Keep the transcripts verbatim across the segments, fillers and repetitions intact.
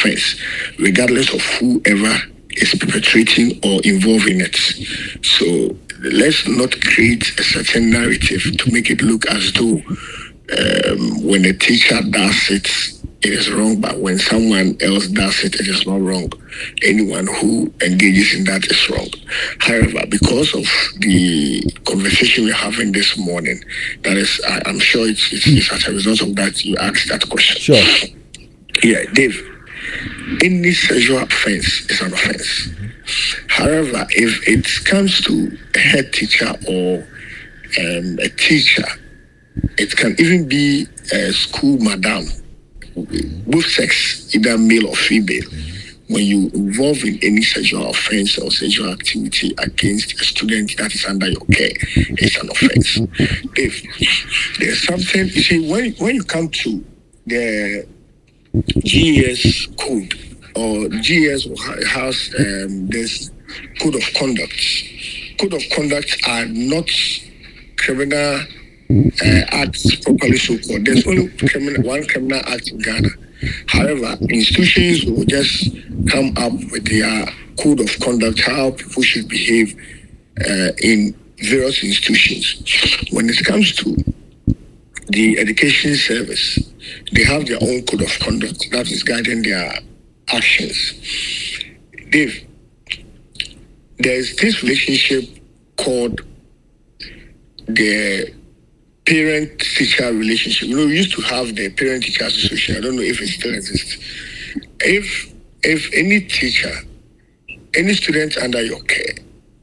offense, regardless of whoever is perpetrating or involved in it. So let's not create a certain narrative to make it look as though um, when a teacher does it, it is wrong, but when someone else does it, it is not wrong. Anyone who engages in that is wrong. However, because of the conversation we're having this morning, that is, I, I'm sure it's, it's, it's as a result of that you asked that question. Sure. Yeah, Dave, any sexual offense is an offense. However, if it comes to a head teacher or um, a teacher, it can even be a school madam, both sex, either male or female. When you involve in any sexual offense or sexual activity against a student that is under your care, it's an offense. If there's something, you see, when, when you come to the G E S code, or G E S has um, this code of conduct. Code of conduct are not criminal uh, acts properly so called. There's only criminal, one criminal act in Ghana. However, institutions will just come up with their code of conduct, how people should behave uh, in various institutions. When it comes to the education service, they have their own code of conduct that is guiding their actions. Dave, there is this relationship called the parent-teacher relationship. You know, we used to have the parent-teacher association. I don't know if it still exists. If if any teacher, any student under your care,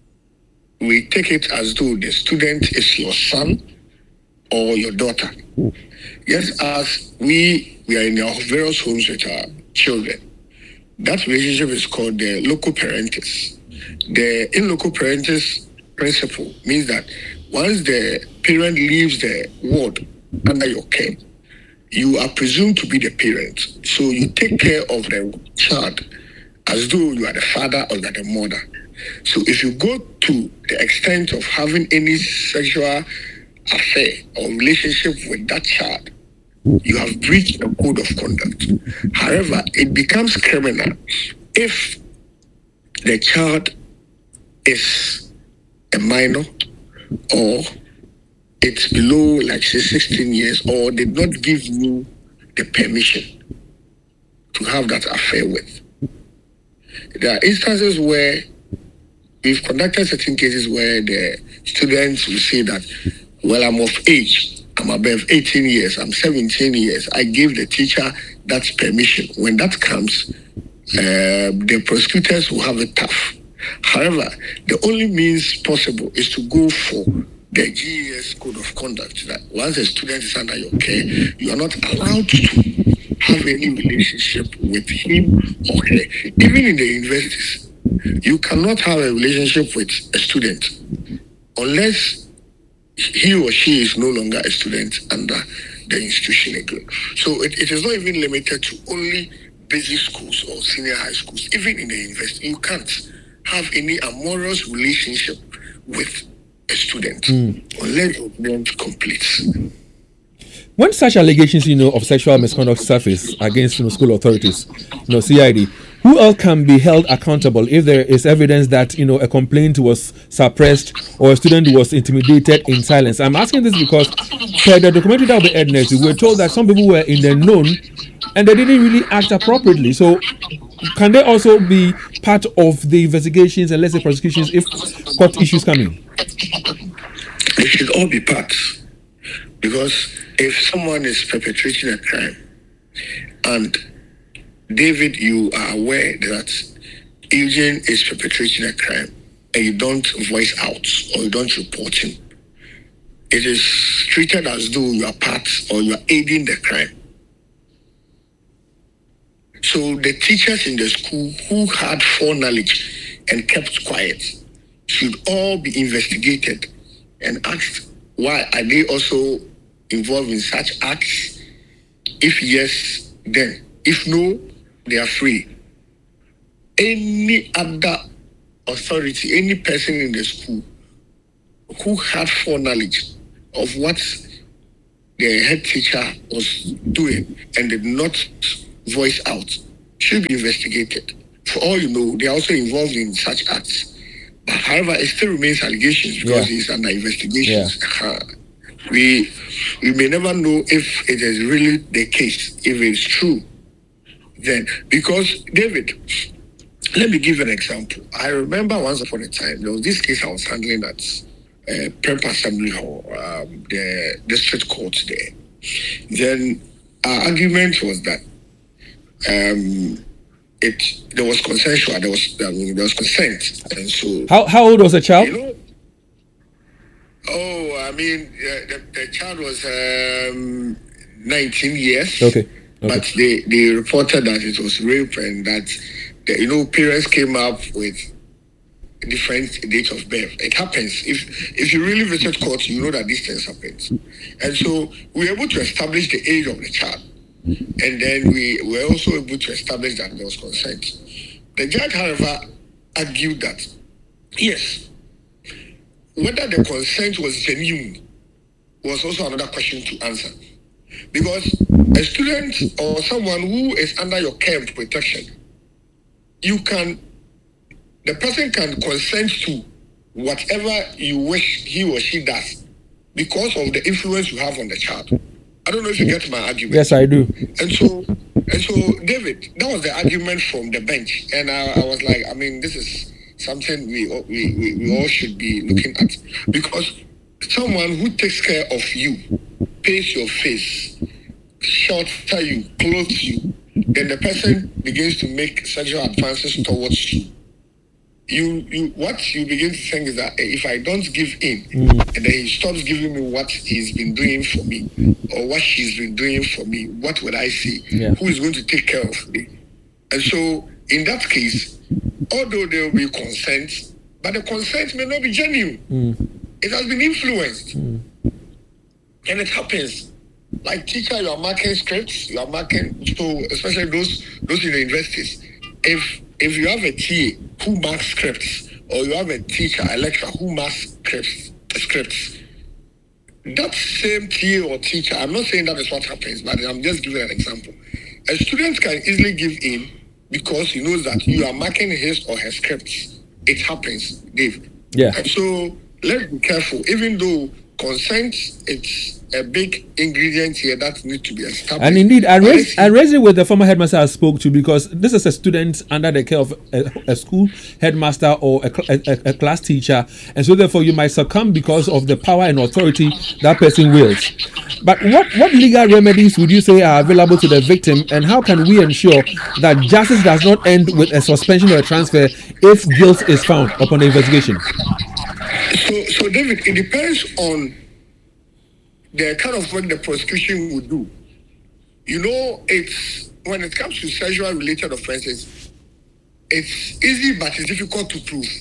we take it as though the student is your son or your daughter. Just as we we are in our various homes with our children, that relationship is called the loco parentis. The in loco parentis principle means that once the parent leaves the ward under your care, you are presumed to be the parent. So you take care of the child as though you are the father or you are the mother. So if you go to the extent of having any sexual affair or relationship with that child, you have breached the code of conduct. However, it becomes criminal if the child is a minor, or it's below, like say, sixteen years, or did not give you the permission to have that affair with. There are instances where we've conducted certain cases where the students will say that, well, I'm of age, I'm above eighteen years, I'm seventeen years, I gave the teacher that permission. When that comes, uh, the prosecutors will have it tough. However, the only means possible is to go for the G E S code of conduct, that once a student is under your care, you are not allowed to have any relationship with him or her. Even in the universities, you cannot have a relationship with a student unless he or she is no longer a student under the institution again. So it, it is not even limited to only basic schools or senior high schools. Even in the university, you can't have any amorous relationship with a student mm. unless the student completes. When such allegations, you know, of sexual misconduct surface against, you know, school authorities, you know, C I D, who else can be held accountable if there is evidence that, you know, a complaint was suppressed or a student was intimidated in silence? I'm asking this because per the documentary that will be aired next, we were told that some people were in the known and they didn't really act appropriately. So can they also be part of the investigations and let's say prosecutions if court issues come in? They should all be part. Because if someone is perpetrating a crime and David, you are aware that Eugene is perpetrating a crime and you don't voice out or you don't report him, it is treated as though you are part or you are aiding the crime. So the teachers in the school who had foreknowledge and kept quiet should all be investigated and asked, why are they also involved in such acts? If yes, then. If no, they are free. Any other authority, any person in the school who had foreknowledge of what the head teacher was doing and did not voice out should be investigated. For all you know, they are also involved in such acts. But however, it still remains allegations because yeah. it's under investigations. Yeah. We we may never know if it is really the case, if it's true. Then, because David, let me give you an example. I remember once upon a time, there was this case I was handling at uh, Prempeh Assembly Hall, um, the district court there. Then our argument was that um, it there was consensual, there was I mean, there was consent, and so how how old was the child? You know, oh, I mean, uh, the, the child was um, nineteen years. Okay. okay. But they, they reported that it was rape and that, the, you know, parents came up with different dates of birth. It happens. If if you really visit court, you know that these things happen. And so we were able to establish the age of the child. And then we were also able to establish that there was consent. The judge, however, argued that, yes, whether the consent was genuine was also another question to answer. Because a student or someone who is under your care and protection, you can, the person can consent to whatever you wish he or she does because of the influence you have on the child. I don't know if you get my argument. Yes, I do. And so, and so, David, that was the argument from the bench, and I, I was like, I mean, this is something we we, we we all should be looking at, because someone who takes care of you, pays your face, shelter you, clothes you, then the person begins to make sexual advances towards you. You, you, what you begin to think is that if I don't give in, mm. and then he stops giving me what he's been doing for me, or what she's been doing for me, what would I see? Yeah. Who is going to take care of me? And so, in that case, although there will be consent, but the consent may not be genuine. Mm. It has been influenced. Mm. And it happens. Like teacher, you are marking scripts, you are marking, so especially those those in the universities. If if you have a T A who marks scripts, or you have a teacher, a lecturer who marks scripts, scripts, that same T A or teacher, I'm not saying that is what happens, but I'm just giving an example. A student can easily give in because he knows that you are marking his or her scripts. It happens, Dave. Yeah. And so let's be careful, even though consent, it's a big ingredient here that needs to be established. And indeed, I raised, I raised it with the former headmaster I spoke to, because this is a student under the care of a, a school headmaster or a, a, a class teacher, and so therefore you might succumb because of the power and authority that person wields. But what, what legal remedies would you say are available to the victim, and how can we ensure that justice does not end with a suspension or a transfer if guilt is found upon the investigation? So, so David, it depends on the kind of work the prosecution would do. You know, it's when it comes to sexual related offenses, it's easy but it's difficult to prove.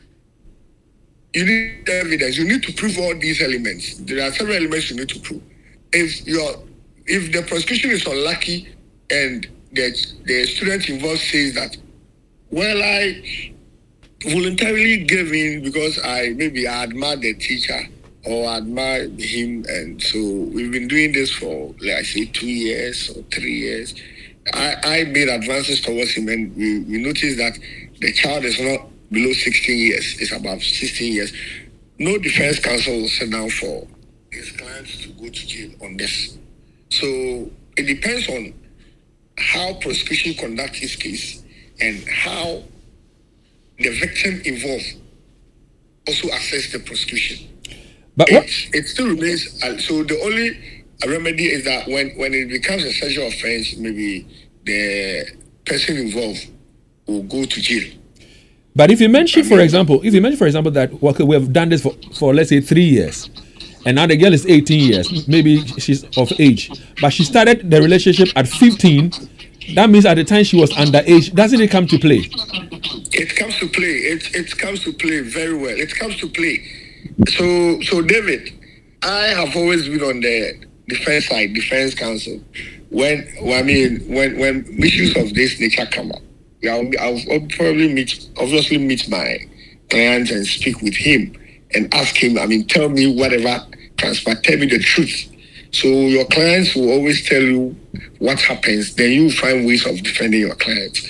You need evidence. You need to prove all these elements. There are several elements you need to prove. If you're, if the prosecution is unlucky and the the student involved says that, well, I voluntarily gave in because I maybe I admire the teacher or admire him, and so we've been doing this for, like I say, two years or three years. I, I made advances towards him, and we, we noticed that the child is not below sixteen years, it's above sixteen years. No defense counsel will sit down for his clients to go to jail on this. So it depends on how prosecution conducts his case and how the victim involved also assess the prosecution. But it, what? it still remains. Uh, so the only remedy is that when, when it becomes a sexual offense, maybe the person involved will go to jail. But if you mention, for example, if you mention, for example, that okay, we have done this for, for let's say three years, and now the girl is eighteen years, maybe she's of age, but she started the relationship at fifteen. That means at the time she was underage. Doesn't it come to play? It comes to play. It it comes to play very well. It comes to play. So, so David, I have always been on the defense side, defense counsel. When, well, I mean, when when issues of this nature come up, I'll, I'll probably meet, obviously meet my client and speak with him and ask him. I mean, tell me whatever transpired. Tell me the truth. So your clients will always tell you what happens. Then you find ways of defending your clients.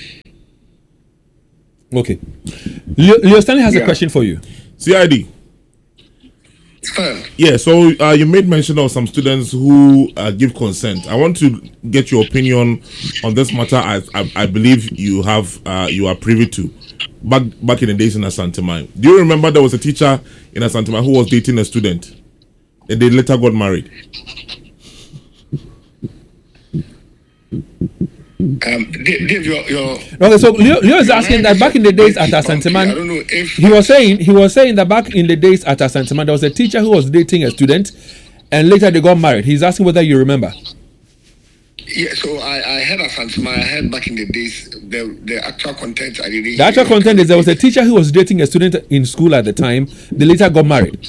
Okay. Leo, Leo Stanley has yeah. a question for you. C I D. Fine. Yeah, so uh, you made mention of some students who uh, give consent. I want to get your opinion on this matter. I, I, I believe you have uh, you are privy to. Back back in the days in Asantuma, do you remember there was a teacher in Asantuma who was dating a student, and they later got married? Um, Dave, your, your okay, so Leo, Leo is asking that back in the days at Asantuma, I don't know if he was saying he was saying that back in the days at Asantuma, there was a teacher who was dating a student, and later they got married. He's asking whether you remember. Yeah, so I, I heard Asantuma. I heard back in the days the the actual content. I didn't. The actual content is there was a teacher who was dating a student in school at the time. They later got married.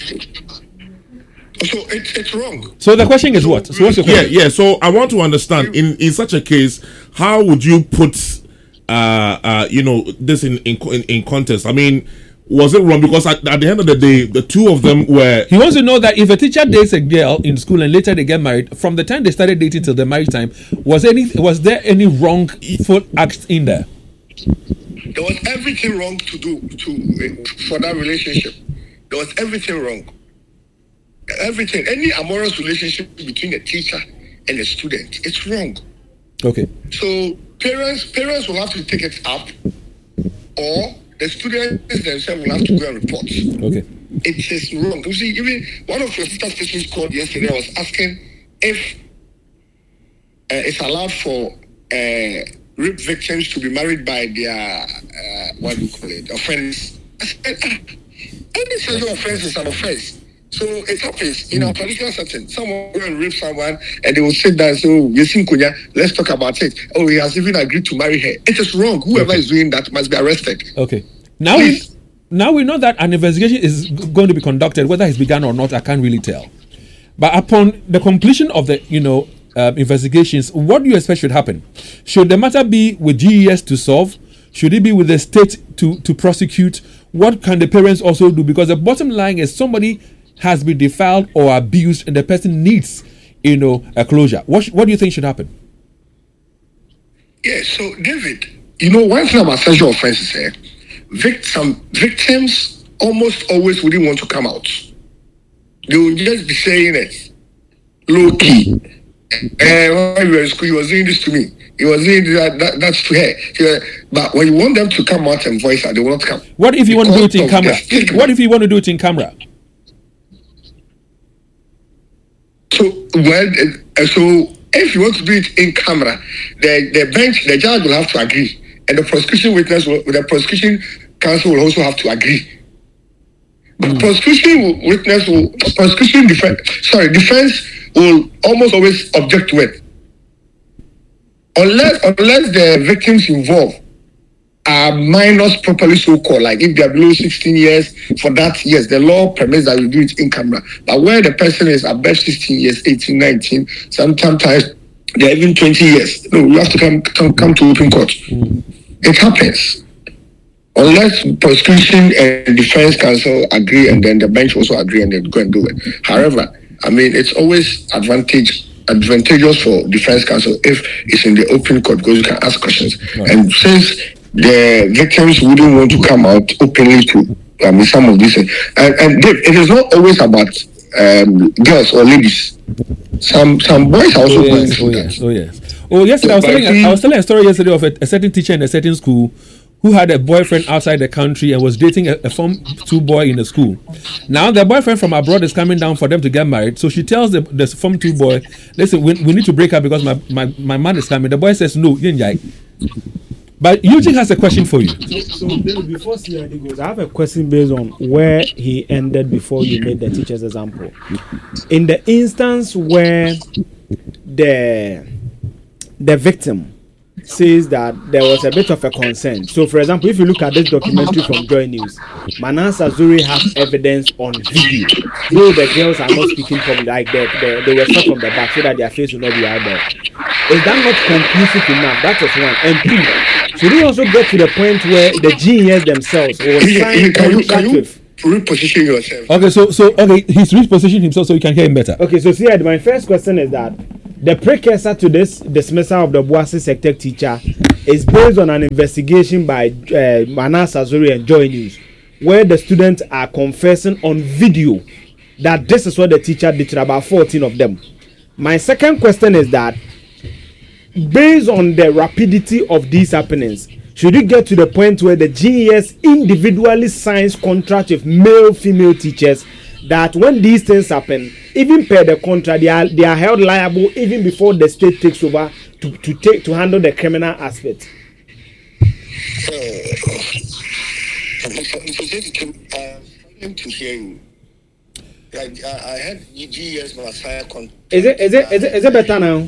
So it's it's wrong. So the question is what? So what's your question? Yeah, yeah. So I want to understand in, in such a case, how would you put, uh, uh, you know, this in in in context? I mean, was it wrong? Because at, at the end of the day, the two of them were. He wants to know that if a teacher dates a girl in school and later they get married, from the time they started dating till the marriage time, was any was there any wrongful acts in there? There was everything wrong to do to for that relationship. There was everything wrong. Everything, any amorous relationship between a teacher and a student, it's wrong. Okay. So parents, parents will have to take it up, or the students themselves will have to go and report. Okay. It is wrong. You see, even one of your sister stations called yesterday. I was asking if uh, it's allowed for uh, rape victims to be married by their uh, what do you call it, offense. I said, ah, any sexual offense is an offense. So it happens in our traditional setting. Someone will rape someone and they will sit down and say, oh, Yesin Kunya, let's talk about it. Oh, he has even agreed to marry her. It is wrong. Whoever okay. is doing that must be arrested. Okay. Now we, now we know that an investigation is going to be conducted. Whether it's begun or not, I can't really tell. But upon the completion of the, you know, uh, investigations, what do you expect should happen? Should the matter be with G E S to solve? Should it be with the state to, to prosecute? What can the parents also do? Because the bottom line is somebody has been defiled or abused and the person needs, you know, a closure. What, sh- what do you think should happen? Yeah, so David, you know, one thing about sexual offenses, eh, vict- some victims almost always wouldn't want to come out. They would just be saying it low key. Uh, when we were in school, he was doing this to me. He was doing that, that that's to her. Yeah, but when you want them to come out and voice out, they will not come. What if you want to do it in camera? What if you want to do it in camera? So, well, uh, so if you want to do it in camera, the, the bench, the judge will have to agree, and the prosecution witness, will, the prosecution counsel will also have to agree. Mm. The prosecution will, witness will, prosecution defense, sorry, defense will almost always object to it, unless unless the victims involved are minors properly so-called, like if they are below sixteen years, for that, yes, the law permits that you do it in camera. But where the person is above sixteen years, eighteen, nineteen, sometimes they're even twenty years, no, you have to come come, come to open court. Mm. It happens. Unless prosecution and defense counsel agree and then the bench also agree and they go and do it. However, I mean, it's always advantage advantageous for defense counsel if it's in the open court because you can ask questions. Right. And since the victims wouldn't want to come out openly to I mean, some of these things. And, and it is not always about um, girls or ladies. Some some boys are also oh, going yes, through oh, that. Yes, oh, yes. Oh, yesterday, so I, was telling, a, I was telling a story yesterday of a, a certain teacher in a certain school who had a boyfriend outside the country and was dating a, a Form two boy in the school. Now, the boyfriend from abroad is coming down for them to get married. So she tells the, the Form two boy, listen, we, we need to break up because my, my, my man is coming. The boy says, no, but Eugene has a question for you. So, so David, before C I D goes, I have a question based on where he ended before you made the teacher's example. In the instance where the the victim says that there was a bit of a consent. So, for example, if you look at this documentary from Joy News, Manasa Zuri has evidence on video. Though the girls are not speaking from like that, they, they were shot from the back so that their face will not be out there. Is that not conclusive enough? That is one. And two, should we also get to the point where the G E S themselves will sign can you, can you, reposition yourself. Okay, so so okay, he's repositioned himself so you can hear him better. Okay, so see, my first question is that the precursor to this dismissal of the Boise Sector teacher is based on an investigation by uh, Manas Azuri and Joy News, where the students are confessing on video that this is what the teacher did to about fourteen of them. My second question is that based on the rapidity of these happenings, should you get to the point where the G E S individually signs contract with male, female teachers that when these things happen, even per the contract, they are, they are held liable even before the state takes over to, to take to handle the criminal aspect? Uh, I'm to hear you. I, I had G E S Messiah contract. Is it is it is it is it better now?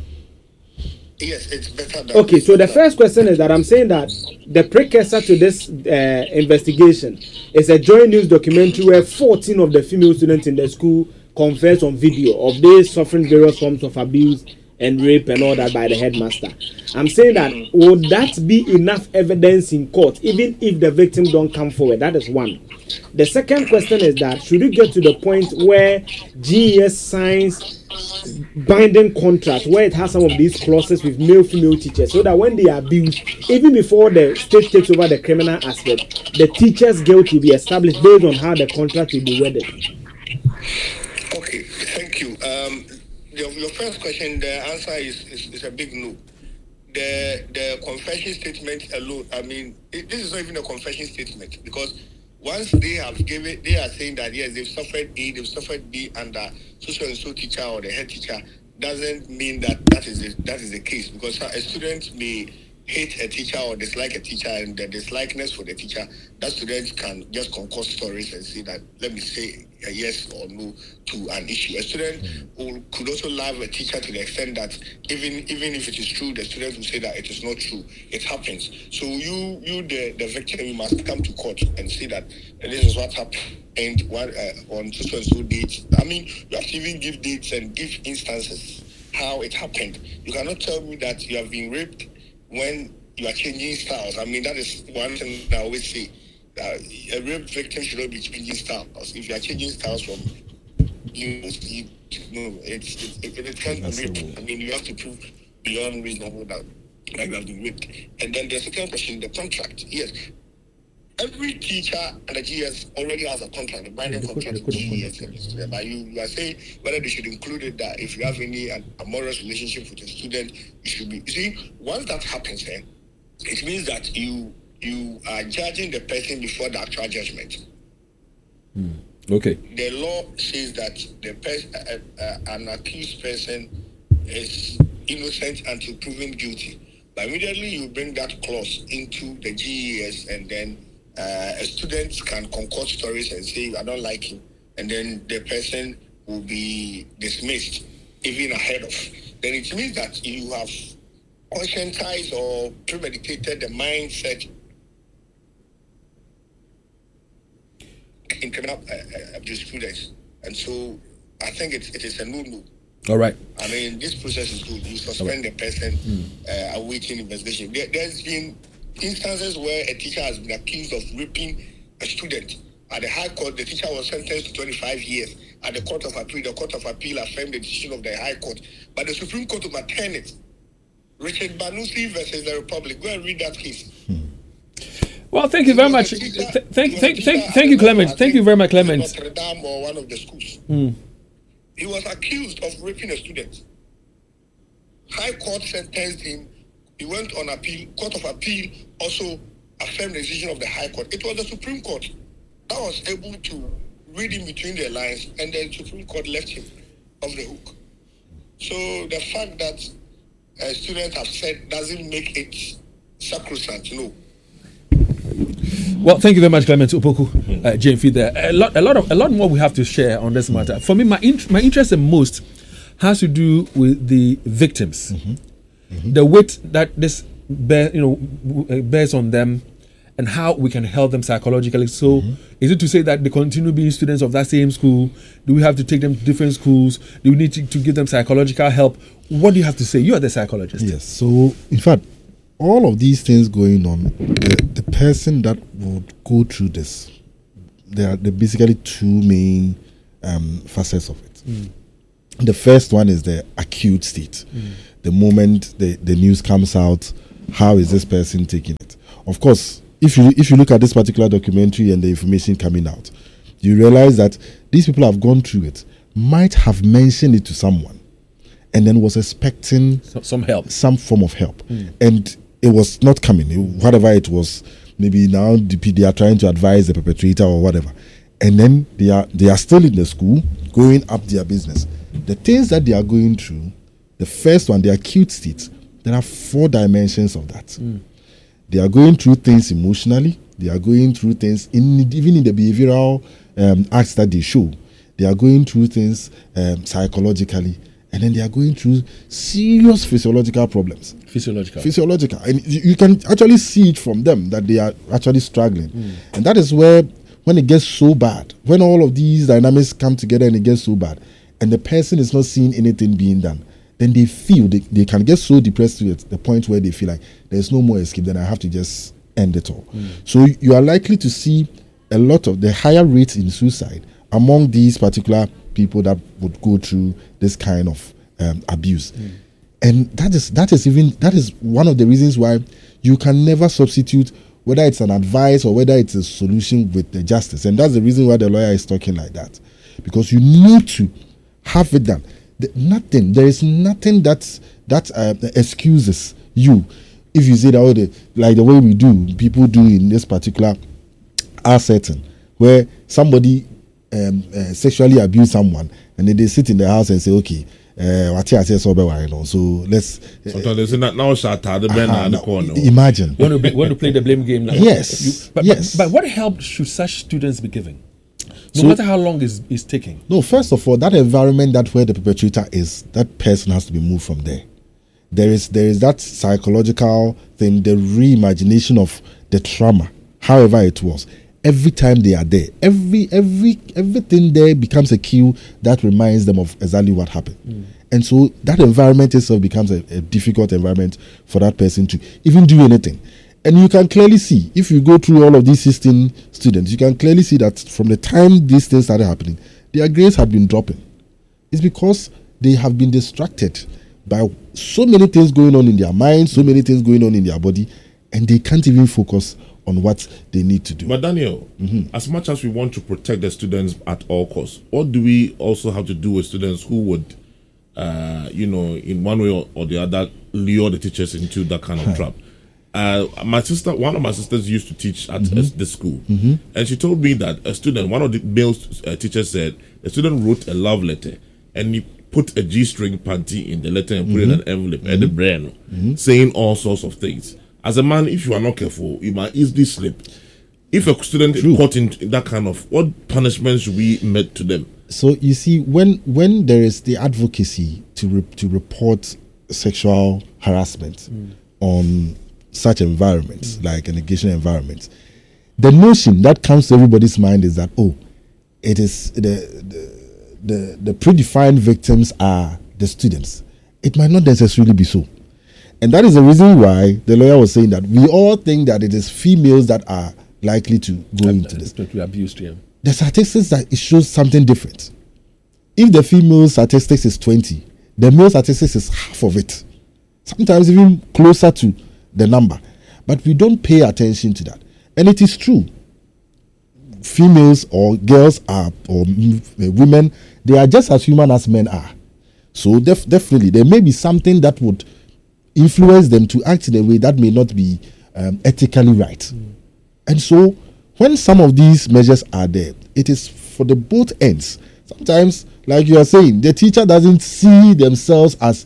Yes, it's better than Okay, so the first question is that I'm saying that the precursor to this uh, investigation is a Joy News documentary where fourteen of the female students in the school confess on video of they suffering various forms of abuse and rape and all that by the headmaster. I'm saying that would that be enough evidence in court even if the victim don't come forward? That is one. The second question is that should you get to the point where G E S signs binding contract where it has some of these clauses with male female teachers so that when they are abused, even before the state takes over the criminal aspect, the teacher's guilt will be established based on how the contract will be worded? Okay, thank you. Um, your, your first question, the answer is, is, is a big no. The the confession statement alone, I mean, it, this is not even a confession statement because once they have given, they are saying that yes, they've suffered A, they've suffered B under social and so teacher or the head teacher, doesn't mean that that is the, that is the case because a student may hate a teacher or dislike a teacher and the dislikeness for the teacher, that student can just concoct stories and say that, let me say a yes or no to an issue. A student who could also love a teacher to the extent that even even if it is true, the student will say that it is not true. It happens. So you, you the, the victim, you must come to court and say that this is what happened and one, uh, on so and so dates. I mean, you have to even give dates and give instances how it happened. You cannot tell me that you have been raped when you are changing styles. I mean, that is one thing I always say. Uh, a rape victim should not be changing styles. If you are changing styles from you, you no, it's, it, it, it can't be raped. I mean, you have to prove beyond reasonable doubt that you have been raped. And then the second question, the contract. Yes, every teacher and the G S already has a contract, a binding contract with G S. But you, you are saying whether they should include it that if you have any uh, amorous relationship with a student, you should be. You see, once that happens, then it means that you you are judging the person before the actual judgment. Hmm. Okay. The law says that the person, uh, uh, an accused person, is innocent until proven guilty. But immediately you bring that clause into the G E S, and then uh, a student can concoct stories and say, "I don't like him," and then the person will be dismissed even ahead of. Then it means that you have conscientized or premeditated the mindset in criminal uh, uh, jurisprudence, and so I think it, it is a no-no. All right. I mean, this process is good. You suspend right. the person mm. uh, awaiting investigation. There, there's been instances where a teacher has been accused of raping a student. At the High Court, the teacher was sentenced to twenty-five years. At the Court of Appeal, the Court of Appeal affirmed the decision of the High Court, but the Supreme Court overturned it. Richard Banusi versus the Republic. Go and read that case. Hmm. Well, thank you very much. Th- thank, thank, thank, thank you, Clement. Thank you very much, Clement. Notre Dame or one of the schools. Mm. He was accused of raping a student. High Court sentenced him. He went on appeal. Court of Appeal also affirmed the decision of the High Court. It was the Supreme Court that was able to read in between the lines, and then the Supreme Court left him off the hook. So the fact that a student have said doesn't make it sacrosanct, no. Well, thank you very much, Clement Opoku, uh, Jane Fee there. A lot, a lot of, a lot more we have to share on this matter. For me, my int- my interest in most has to do with the victims, mm-hmm. Mm-hmm. the weight that this bear, you know, bears on them, and how we can help them psychologically. So, mm-hmm. is it to say that they continue being students of that same school? Do we have to take them to different schools? Do we need to, to give them psychological help? What do you have to say? You are the psychologist. Yes. So, in fact, all of these things going on, the, the person that would go through this, there are there are basically two main um, facets of it. Mm. The first one is the acute state. Mm. The moment the, the news comes out, how is this person taking it? Of course, if you if you look at this particular documentary and the information coming out, you realize that these people have gone through it, might have mentioned it to someone, and then was expecting so, some help, some form of help, mm. and it was not coming. It, whatever it was, maybe now they are trying to advise the perpetrator or whatever, and then they are they are still in the school going up their business. The things that they are going through, the first one, the acute state, there are four dimensions of that. Mm. They are going through things emotionally. They are going through things, in even in the behavioral um, acts that they show. They are going through things um, psychologically. And then they are going through serious physiological problems. Physiological. Physiological. And you, you can actually see it from them that they are actually struggling. Mm. And that is where, when it gets so bad, when all of these dynamics come together and it gets so bad, and the person is not seeing anything being done, then they feel they, they can get so depressed to it, the point where they feel like there's no more escape, then I have to just end it all. Mm. So you are likely to see a lot of the higher rates in suicide among these particular people that would go through this kind of um, abuse. Mm. And that is that is even that is one of the reasons why you can never substitute whether it's an advice or whether it's a solution with the justice. And that's the reason why the lawyer is talking like that. Because you need to have it done. The, nothing. There is nothing that that uh, excuses you if you say that oh, the, like the way we do, people do in this particular our setting, where somebody um, uh, sexually abuse someone, and then they sit in the house and say, okay, uh, what I say so let's. Uh, Sometimes they say that now shut out the band in the corner. Imagine. Want to, want to play the blame game now? Yes. You, but, yes. But, but what help should such students be given? No so, matter how long is is taking. No, first of all, that environment that where the perpetrator is, that person has to be moved from there. There is there is that psychological thing, the reimagination of the trauma, however it was. Every time they are there, every every everything there becomes a cue that reminds them of exactly what happened. Mm. And so that environment itself becomes a, a difficult environment for that person to even do anything. And you can clearly see, if you go through all of these sixteen students, you can clearly see that from the time these things started happening, their grades have been dropping. It's because they have been distracted by so many things going on in their mind, so many things going on in their body, and they can't even focus on what they need to do. But Daniel, mm-hmm. as much as we want to protect the students at all costs, what do we also have to do with students who would, uh, you know, in one way or, or the other, lure the teachers into that kind of huh. trap? Uh, my sister, one of my sisters used to teach at mm-hmm. this school, mm-hmm. and she told me that a student, one of the male uh, teachers said, the student wrote a love letter and he put a G-string panty in the letter and put mm-hmm. it in an envelope mm-hmm. and the brain, mm-hmm. saying all sorts of things. As a man, if you are not careful, you might easily slip. If a student True. is caught in that kind of, what punishment should we make to them? So you see, when when there is the advocacy to re- to report sexual harassment mm. on such environments, mm. like an educational environment, the notion that comes to everybody's mind is that, oh, it is the the the, the predefined victims are the students. It might not necessarily be so. And that is the reason why the lawyer was saying that we all think that it is females that are likely to go into this. To be abused, yeah. The statistics that it shows something different. If the female statistics is twenty, the male statistics is half of it. Sometimes even closer to the number. But we don't pay attention to that. And it is true. Females or girls are, or women, they are just as human as men are. So def- definitely, there may be something that would influence them to act in a way that may not be um, ethically right. Mm. And so when some of these measures are there, it is for the both ends. Sometimes, like you are saying, the teacher doesn't see themselves as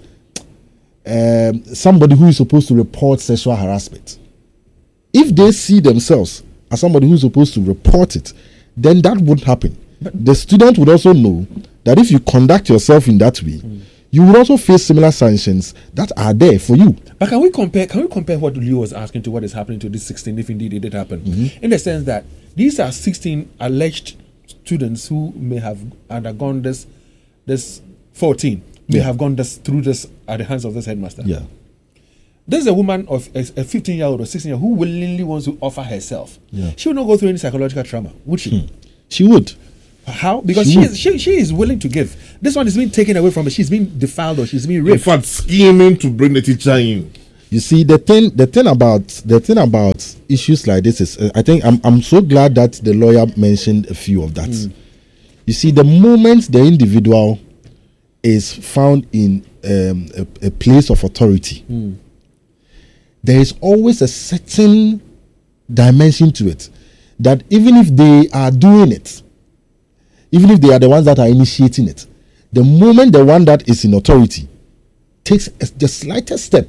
um, somebody who is supposed to report sexual harassment. If they see themselves as somebody who is supposed to report it, then that won't happen. But the student would also know that if you conduct yourself in that way, mm. you will also face similar sanctions that are there for you. But can we compare? Can we compare what Leo was asking to what is happening to this sixteen, if indeed it did happen? Mm-hmm. In the sense that these are sixteen alleged students who may have undergone this, this fourteen may yeah. have gone this through this at the hands of this headmaster. Yeah. There's a woman of a fifteen-year-old or sixteen-year-old who willingly wants to offer herself. Yeah. She will not go through any psychological trauma, would she? Hmm. She would. How? Because She she would. is, she, she is willing to give. This one is being taken away from her. She's being defiled or she's being In raped. fact, scheming to bring the teacher in. You see, the thing, the thing about the thing about issues like this is, uh, I think I'm I'm so glad that the lawyer mentioned a few of that. You see, the moment the individual is found in um, a, a place of authority, there is always a certain dimension to it that even if they are doing it, even if they are the ones that are initiating it, the moment the one that is in authority takes a, the slightest step,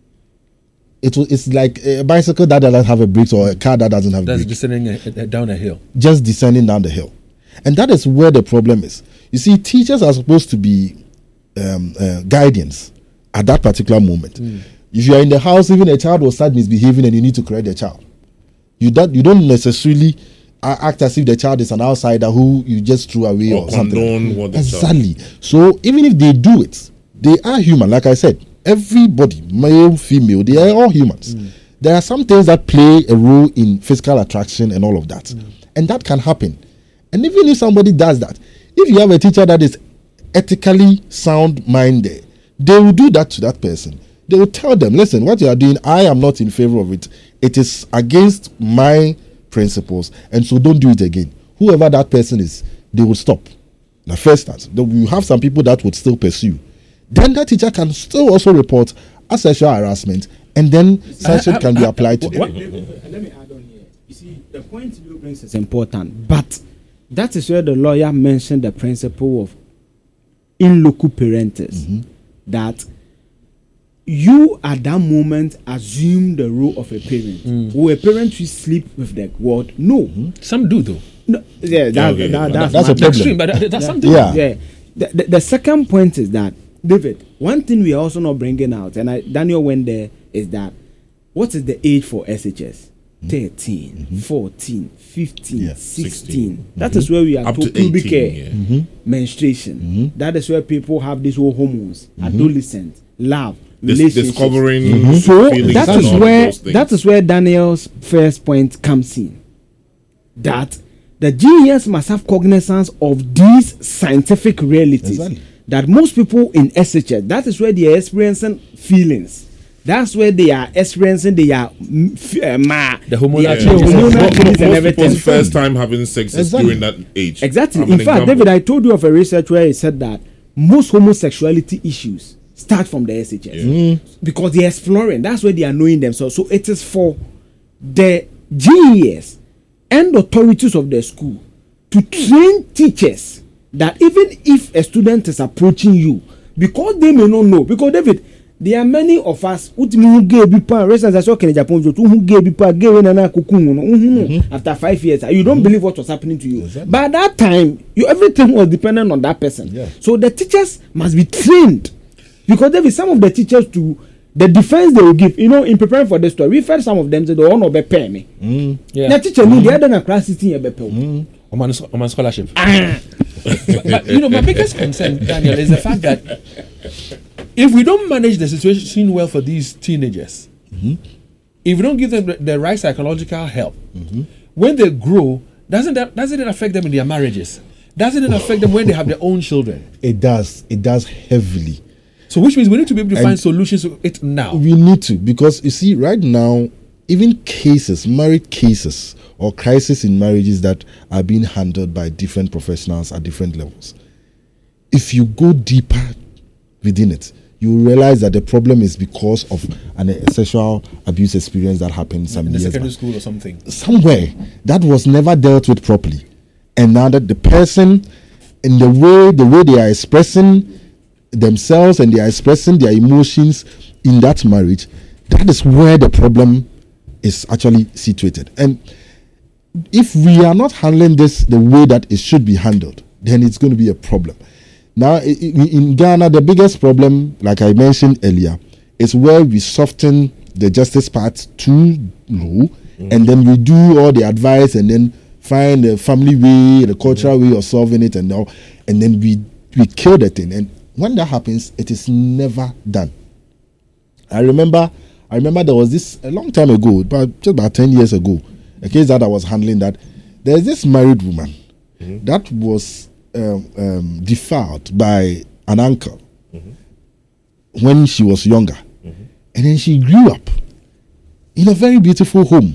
it will, it's like a bicycle that doesn't have a brakes or a car that doesn't have That's brakes, descending a, a, down a hill. just descending down the hill. And that is where the problem is. You see, teachers are supposed to be um, uh, guardians at that particular moment. If you are in the house, even a child will start misbehaving and you need to correct the child. You don't, you don't necessarily uh, act as if the child is an outsider who you just threw away or, Or something. condone what the child- Exactly. So even if they do it, they are human. Like I said, everybody, male, female, they are all humans. There are some things that play a role in physical attraction and all of that. And that can happen. And even if somebody does that, if you have a teacher that is ethically sound minded, they will do that to that person. They will tell them, listen, what you are doing, I am not in favor of it. It is against my principles, and so don't do it again. Whoever that person is, they will stop. The first instance, you have some people that would still pursue. Then that teacher can still also report as sexual harassment, and then sanction I- I- can be I- applied to what- them. Let me add on here. You see, the point you brings is important, but that is where the lawyer mentioned the principle of in loco parentis, that you at that moment assume the role of a parent. Will a parent will sleep with the word? No. Some do though. No. Yeah, that, Okay. that, That's that's, a my- problem. Extreme, but that, that's some do. Yeah. yeah. The, the, the second point is that, David, one thing we are also not bringing out, and I, Daniel went there, is that what is the age for S H S? thirteen, fourteen, fifteen, Yeah. sixteen. That is where we are Up to to pubic eighteen, hair, yeah. menstruation. That is where people have these whole hormones, adolescent, love, Dis- relationships. discovering So feelings that and is all of where those things. that is where Daniel's first point comes in. That the G E S must have cognizance of these scientific realities. Exactly. That most people in S H S, that is where they are experiencing feelings. That's where they are experiencing their mm, f- uh, ma, The hormonal their- changes. the Most- hormonal most changes and people's everything. first time having sex is Exactly. during that age. Exactly. I'm In an fact, example. David, I told you of a research where he said that most homosexuality issues start from the S H S Yeah. because they're exploring. That's where they are knowing themselves. So it is for the G E S and authorities of the school to train teachers that even if a student is approaching you, because they may not know, because David, there are many of us who gay people, reasons I saw in Japan, who gay people, gay when I after five years, you don't believe what was happening to you. Exactly. By that time, you everything was dependent on that person. Yeah. So the teachers must be trained, because there is some of the teachers to the defense they will give. You know, in preparing for this story, we heard some of them say they want to pay me. Yeah. The teacher knew the other than class sitting here be pay. On my, on my scholarship. but, but, you know, my biggest concern, Daniel, is the fact that if we don't manage the situation well for these teenagers, if we don't give them the, the right psychological help, when they grow, doesn't that doesn't it affect them in their marriages? Doesn't it affect them when they have their own children? It does. It does heavily. So, which means we need to be able to And- find solutions to it now. We need to, because you see, right now, even cases, married cases or crises in marriages that are being handled by different professionals at different levels, if you go deeper within it, you will realize that the problem is because of an, a sexual abuse experience that happened some In the years secondary back. school or something. Somewhere that was never dealt with properly, and now that the person, in the way the way they are expressing themselves and they are expressing their emotions in that marriage, that is where the problem is actually situated. And if we are not handling this the way that it should be handled, then it's going to be a problem. Now, i- i- in Ghana, the biggest problem, like I mentioned earlier, is where we soften the justice part too low, and then we do all the advice and then find the family way, the cultural way of solving it, and all, and then we we kill the thing. And when that happens, it is never done. I remember, I remember there was this a long time ago, about just about ten years ago, a case that I was handling. That there's this married woman mm-hmm. that was um, um, defiled by an uncle mm-hmm. when she was younger. Mm-hmm. And then she grew up in a very beautiful home.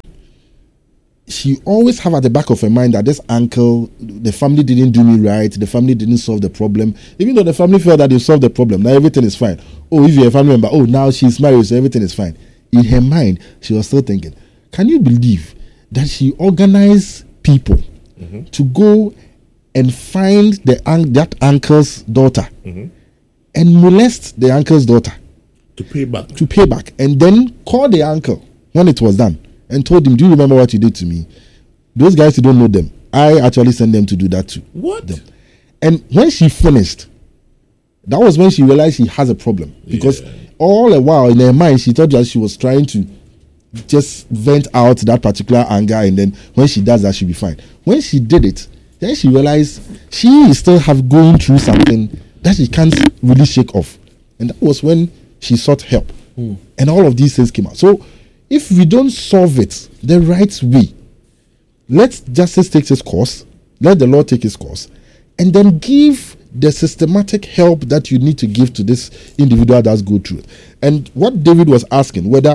She always have at the back of her mind that this uncle, the family didn't do me right, the family didn't solve the problem. Even though the family felt that they solved the problem, now everything is fine. Oh, if you're a family member, oh, now she's married, so everything is fine. In her mind, she was still thinking, can you believe that she organized people mm-hmm. to go and find the that uncle's daughter mm-hmm. and molest the uncle's daughter? To pay back. To pay back. And then call the uncle when it was done and told him, do you remember what you did to me? Those guys, you don't know them. I actually sent them to do that too. What? Them. And when she finished, that was when she realized she has a problem. Because yeah. all the while in her mind, she thought that she was trying to just vent out that particular anger, and then when she does that, she'll be fine. When she did it, then she realized she is still have going through something that she can't really shake off. And that was when she sought help. Mm. And all of these things came out. So if we don't solve it the right way, let justice take its course, let the law take its course, and then give the systematic help that you need to give to this individual that's go through it. And what David was asking, whether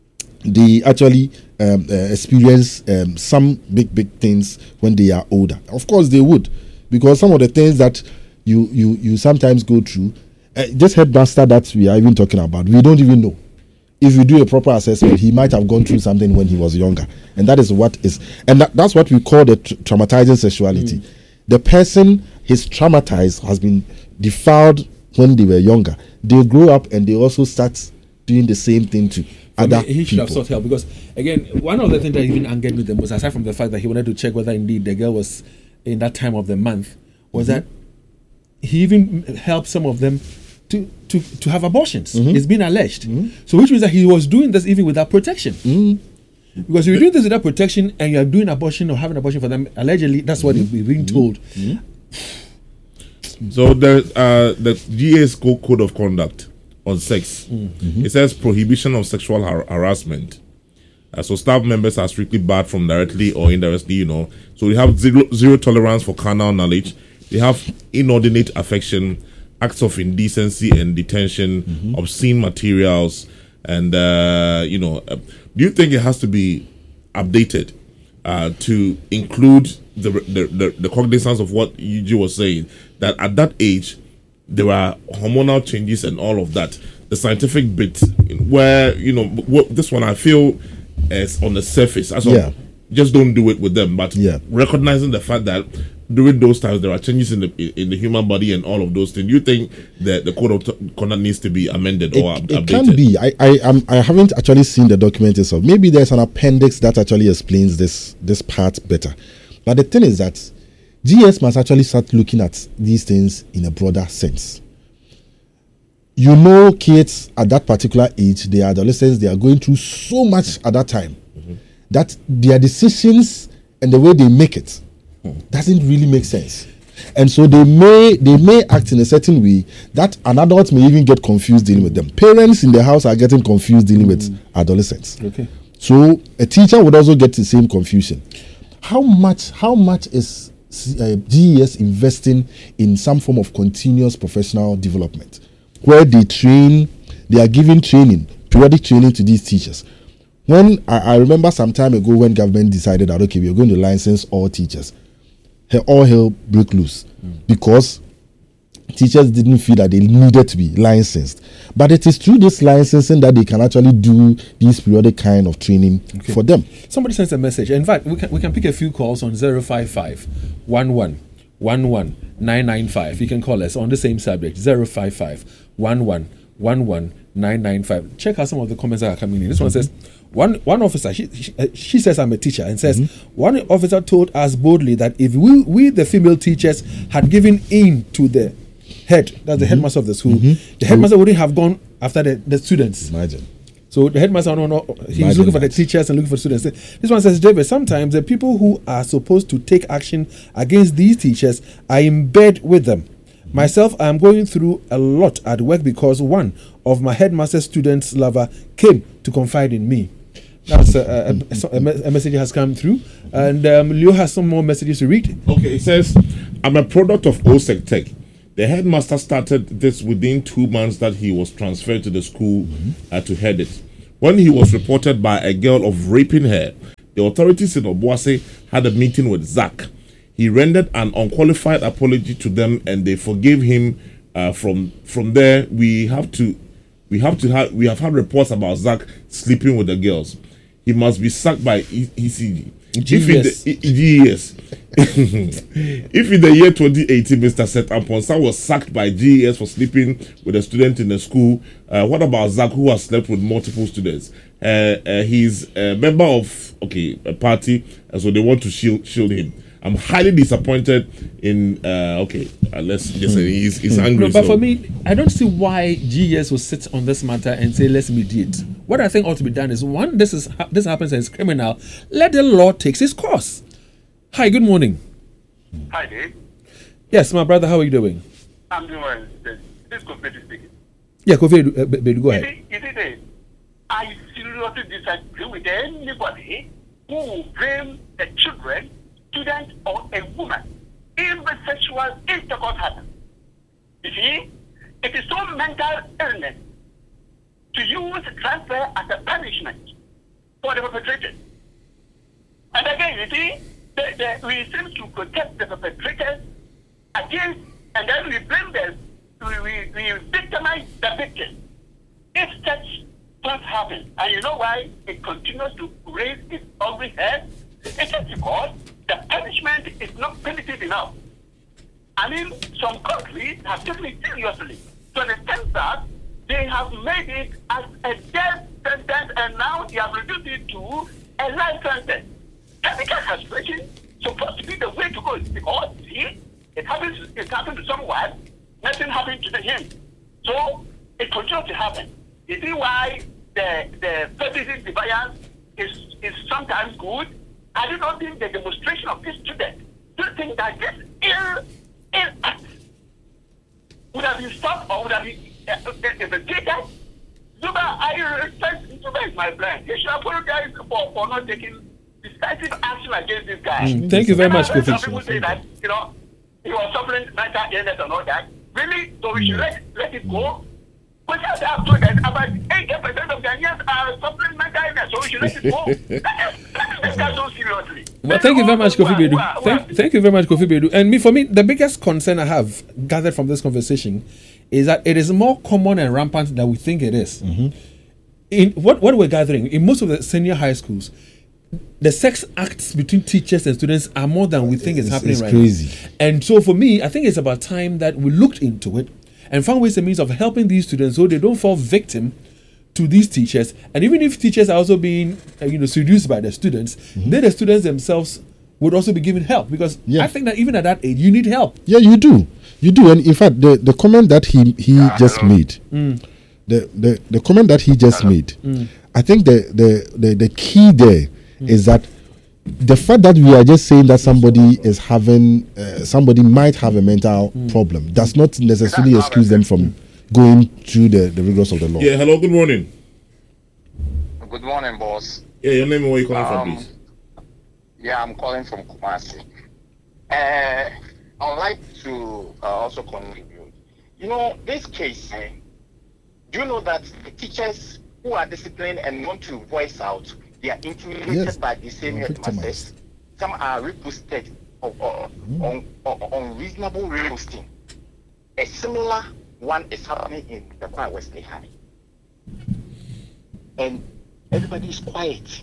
they actually um, uh, experience um, some big, big things when they are older. Of course they would, because some of the things that you you, you sometimes go through, uh, this headmaster that we are even talking about, we don't even know. If you do a proper assessment, he might have gone through something when he was younger. And that is what is, and that, that's what we call the tra- traumatizing sexuality. Mm. The person is traumatized, has been defiled when they were younger. They grow up and they also start doing the same thing to other he should people. have sought help, because again, one of the things that even angered me the most, aside from the fact that he wanted to check whether indeed the girl was in that time of the month, was mm-hmm. that he even helped some of them to to, to have abortions. Mm-hmm. It's been alleged. Mm-hmm. So which means that he was doing this even without protection. Mm-hmm. Because if you're doing this without protection and you're doing abortion or having abortion for them, allegedly, that's what mm-hmm. we're being told. Mm-hmm. So there, uh, the G A's code of conduct on sex, mm-hmm. it says prohibition of sexual har- harassment. Uh, so staff members are strictly barred from directly or indirectly, you know. So they have zero, zero tolerance for carnal knowledge. They have inordinate affection, acts of indecency and detention, mm-hmm. obscene materials, and uh, you know. Uh, do you think it has to be updated uh, to include the the, the the cognizance of what Eugene was saying, that at that age there are hormonal changes and all of that? The scientific bit, where you know what, this one I feel is on the surface. As yeah. just don't do it with them, but yeah. recognizing the fact that during those times there are changes in the in the human body and all of those things. Do you think that the code of t- conduct needs to be amended it, or up- it updated? It can be. I I am I haven't actually seen the document itself. Maybe there's an appendix that actually explains this this part better. But the thing is that G S must actually start looking at these things in a broader sense. You know, kids at that particular age, they are adolescents, they are going through so much at that time mm-hmm. that their decisions and the way they make it doesn't really make sense. And so they may they may act in a certain way that an adult may even get confused dealing with them. Parents in the house are getting confused dealing with mm. adolescents. Okay. So a teacher would also get the same confusion. How much how much is uh, G E S investing in some form of continuous professional development, where they train, they are giving training, periodic training to these teachers? When I, I remember some time ago when government decided that, okay, we are going to license all teachers, all hell broke loose mm. because teachers didn't feel that they needed to be licensed. But it is through this licensing that they can actually do this periodic kind of training okay. for them. Somebody sends a message. In fact, we can we can pick a few calls on zero five five, one one, one one, nine nine five. You can call us on the same subject, zero five five, one one, one one, nine nine five. Check out some of the comments that are coming in. This mm-hmm. one says, One one officer, she, she, uh, she says I'm a teacher, and says, mm-hmm. one officer told us boldly that if we, we, the female teachers, had given in to the head, that's mm-hmm. the headmaster of the school, mm-hmm. the headmaster wouldn't have gone after the, the students. Imagine. So the headmaster, no, no, he's Imagine looking for that. the teachers and looking for students. This one says, David, sometimes the people who are supposed to take action against these teachers are in bed with them. Myself, I am going through a lot at work because one of my headmaster students' lover came to confide in me. That's a, a, a, a message has come through, and um, Leo has some more messages to read. Okay, it says, I'm a product of O S E C Tech. The headmaster started this within two months that he was transferred to the school mm-hmm. uh, to head it. When he was reported by a girl of raping her, the authorities in Obuasi had a meeting with Zach. He rendered an unqualified apology to them, and they forgave him. Uh, from from there, we have to we have to have we have had reports about Zach sleeping with the girls. He must be sacked by E C G. If in the G E S, if in the year twenty eighteen, Mister Seth Amponsa was sacked by G E S for sleeping with a student in the school, uh, what about Zach, who has slept with multiple students? Uh, uh, he's a member of okay a party, and so they want to shield shield him. I'm highly disappointed in. Uh, okay, uh, let's just say he's, he's angry. No, but so. for me, I don't see why G E S will sit on this matter and say let's mediate. What I think ought to be done is one, this is this happens and it's criminal. Let the law take its course. Hi, good morning. Hi, Dave. Yes, my brother. How are you doing? I'm doing well. This is Kofi speaking. Yeah, Kofi, uh, b- b- go ahead. You see, you see, Dave, I seriously disagree with anybody who will blame the children, student, or a woman if the sexual intercourse happens. You see, it is so mental illness to use transfer as a punishment for the perpetrators. And again, you see, the, the, we seem to protect the perpetrators against, and then we blame them, we, we, we victimize the victim. If such things happen, and you know why it continues to raise its ugly head? It is because the punishment is not punitive enough. I mean, some countries have taken it seriously to the extent that they have made it as a death sentence, and now they have reduced it to a life sentence. Chemical castration is supposed to be the way to go because, see, it happens, it happened to someone, nothing happened to him. So it continues to happen. You see why the the feminist defiance is is sometimes good? I do not think the demonstration of this student to think that this ill ill act would have been stopped or would have been uh, investigated. Zuba, I respect Zuba is my friend. He should apologize for, for not taking decisive action against this guy. Mm, thank you very much, Kofi. Some people say that, you know, he was suffering mental illness and all that. Really? So we should let, let it go? But as I have told that about eighty percent of Ghanaians are suffering mental illness, so we should let it go. Let us take that so seriously. Well, thank you very much, Kofi Bedu. Thank, thank you very much, Kofi Bedu. And me, for me, the biggest concern I have gathered from this conversation is that it is more common and rampant than we think it is. Mm-hmm. In what, what we're gathering, in most of the senior high schools, the sex acts between teachers and students are more than we think is it's, happening it's right crazy. now. And so for me, I think it's about time that we looked into it and found ways and means of helping these students so they don't fall victim to these teachers. And even if teachers are also being uh, you know, seduced by the students, mm-hmm. then the students themselves would also be given help, because yeah. I think that even at that age, you need help. Yeah, you do. You do. And in fact, the, the comment that he, he just made, mm. the, the, the comment that he just made, mm. I think the, the, the, the key there mm. is that the fact that we are just saying that somebody is having, uh, somebody might have a mental mm. problem does not necessarily excuse them from going through the, the rigors of the law. Yeah, hello, good morning. Good morning, boss. Yeah, your name and where you calling um, from, please? Yeah, I'm calling from Kumasi. Uh, I'd like to uh, also contribute. You know, this case, eh, do you know that the teachers who are disciplined and want to voice out, they are intimidated yes. by the same headmasters. Some are reposted of, uh, mm. on, on unreasonable reposting. A similar one is happening in the Kwai Wesley High. And everybody is quiet.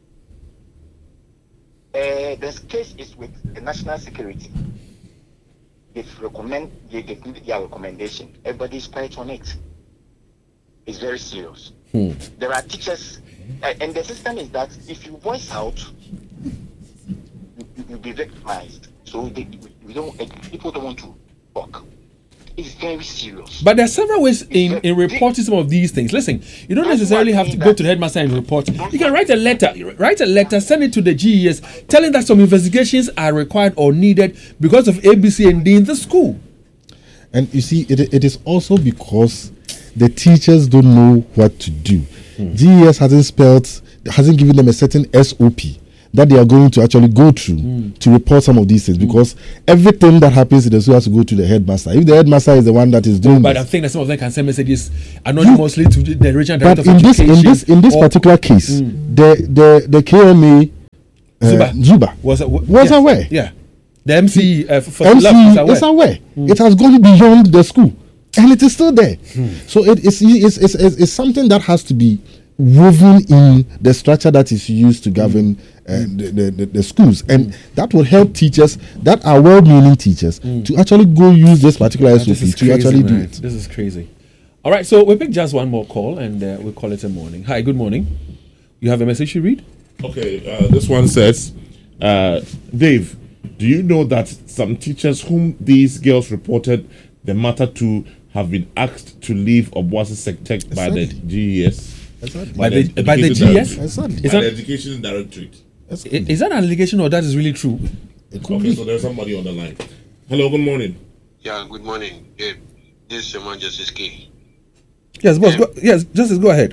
Uh, this case is with the national security. They've recommend, they, they give their recommendation. Everybody is quiet on it. It's very serious. Hmm. There are teachers, uh, and the system is that if you voice out, you, you'll be victimized. So they, we don't, uh, people don't want to talk. It's very serious. But there are several ways in, in reporting some of these things. Listen, you don't necessarily have to go to the headmaster and report. You can write a letter, write a letter, send it to the G E S, telling that some investigations are required or needed because of A B C and D in the school. And you see, it, it is also because the teachers don't know what to do. Hmm. G E S hasn't spelled hasn't given them a certain S O P that they are going to actually go through mm. to report some of these things, mm. because everything that happens in the school has to go to the headmaster. If the headmaster is the one that is doing oh, but this, I think that some of them can send messages anonymously you, to the regional director but in of this education. in this in this or, particular case, mm. the the the K M A uh, Zuba, Zuba was, uh, was yeah, aware. Yeah, the M C uh, for M C is aware. Is aware. Mm. It has gone beyond the school, and it is still there. Mm. So it is it's, it's, it's, it's something that has to be woven in the structure that is used to govern mm. uh, the, the, the, the schools, and mm. that will help teachers that are well-meaning teachers mm. to actually go use this particular S O P to crazy, actually man. do it. This is crazy. All right, so we pick just one more call, and uh, we'll call it a morning. Hi, good morning. You have a message to read? Okay, uh, this one says, uh, Dave, do you know that some teachers whom these girls reported the matter to have been asked to leave Obuasi Sectech by the G E S? Exactly. By, the, the by the G E S? Exactly. Is by that, the Education Directorate. Is, is that an allegation or that is really true? Okay, be. So there's somebody on the line. Hello, good morning. Yeah, good morning. Dave, this is Shaman Justice K. Yes, boss. Go, yes, Justice, go ahead.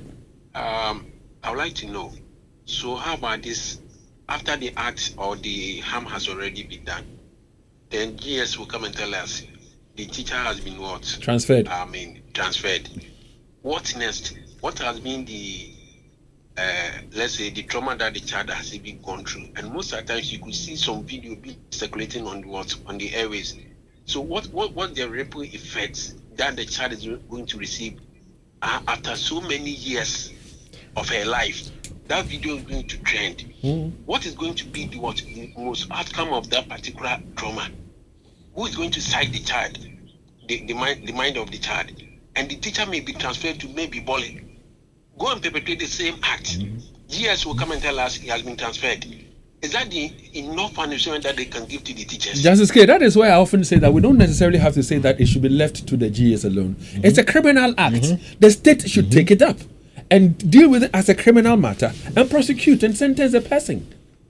Um, I would like to know. So, how about this? After the act or the harm has already been done, then G S will come and tell us the teacher has been what? Transferred. I mean, transferred. What next? What has been the, uh, let's say, the trauma that the child has been gone through? And most of the times, you could see some video be circulating on the what on the airways. So, what what what the ripple effects that the child is going to receive uh, after so many years of her life? That video is going to trend. Mm. What is going to be the what the most outcome of that particular trauma? Who is going to cite the child, the, the mind the mind of the child? And the teacher may be transferred to maybe Bole. Go and perpetrate the same act. Mm-hmm. G S will come and tell us he has been transferred. Is that the enough punishment that they can give to the teachers? Justice K, that is why I often say that we don't necessarily have to say that it should be left to the G S alone. Mm-hmm. It's a criminal act. Mm-hmm. The state should mm-hmm. take it up and deal with it as a criminal matter and prosecute and sentence the person.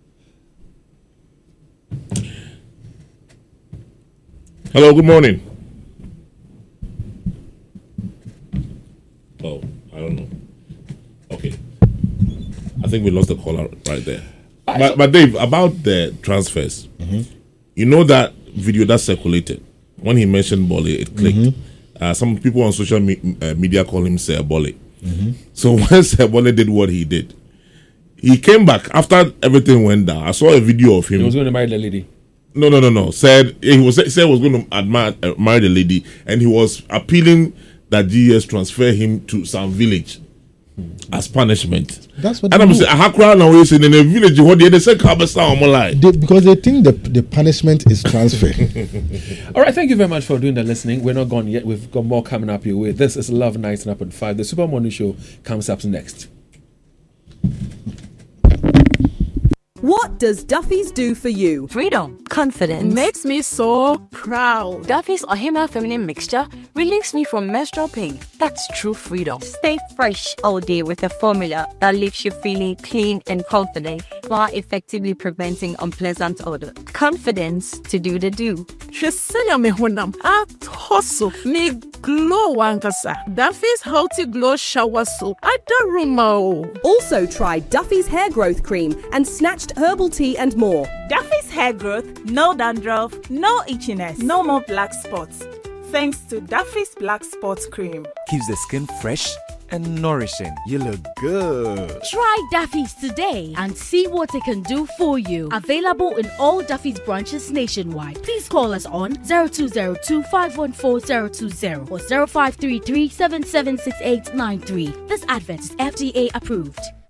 Hello, good morning. Oh, I don't know. Okay. I think we lost the caller right there. But, but Dave, about the transfers, mm-hmm. you know that video that circulated, when he mentioned Bole, it clicked. Mm-hmm. Uh, some people on social me- uh, media call him Sir Bole. Mm-hmm. So when Sir Bole did what he did, he came back after everything went down. I saw a video of him. He was going to marry the lady. No, no, no, no. Said he was said he was going to admire, uh, marry the lady, and he was appealing that G E S transfer him to some village as punishment. That's what. And I'm saying, Ahakra now is in a village. What they say, they, because they think the the punishment is transfer. All right, thank you very much for doing the listening. We're not gone yet. We've got more coming up your way. This is Love Night Up at five. The Super Morning Show comes up next. What does Duffy's do for you? Freedom, confidence. Makes me so proud. Duffy's Ohima Feminine Mixture relieves me from menstrual pain. That's true freedom. Stay fresh all day with a formula that leaves you feeling clean and confident while effectively preventing unpleasant odor. Confidence to do the do. Shesenya me honam at hustle me glow wankasa. Duffy's Healthy Glow Shower Soap. I don't remember. Also try Duffy's Hair Growth Cream and Snatched Herbal Tea and more. Duffy's Hair Growth, no dandruff, no itchiness, no more black spots. Thanks to Duffy's Black Spots Cream. Keeps the skin fresh and nourishing. You look good. Try Duffy's today and see what it can do for you. Available in all Duffy's branches nationwide. Please call us on zero two zero two, five one four, zero two zero or zero five three three, seven seven six eight nine three. This advert is F D A approved.